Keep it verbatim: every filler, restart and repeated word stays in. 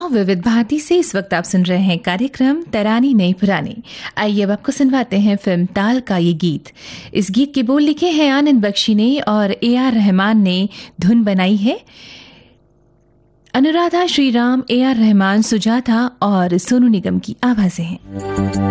विविध भारती से इस वक्त आप सुन रहे हैं कार्यक्रम तरानी नई पुरानी। आइए अब आपको सुनवाते हैं फिल्म ताल का ये गीत। इस गीत के बोल लिखे हैं आनंद बख्शी ने और ए आर रहमान ने धुन बनाई है। अनुराधा श्रीराम, ए आर रहमान, सुजाता और सोनू निगम की आवाजें हैं।